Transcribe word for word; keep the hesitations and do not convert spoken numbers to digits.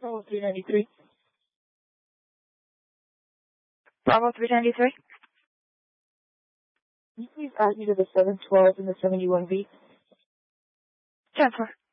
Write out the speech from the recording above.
Bravo three ninety-three. Bravo three ninety-three. Can you please add me to the seven twelve and the seventy-one B? Transfer.